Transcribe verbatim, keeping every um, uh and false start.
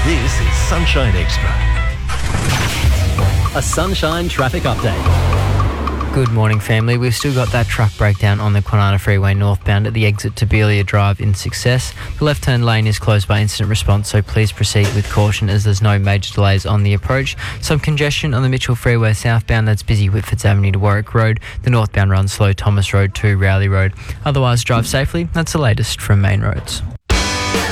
This is Sunshine Extra. A Sunshine traffic update. Good morning, family. We've still got that truck breakdown on the Kwinana Freeway northbound at the exit to Belia Drive in Success. The left-turn lane is closed by incident response, so please proceed with caution as there's no major delays on the approach. Some congestion on the Mitchell Freeway southbound, that's busy Whitfords Avenue to Warwick Road. The northbound runs slow Thomas Road to Rowley Road. Otherwise, drive safely. That's the latest from Main Roads.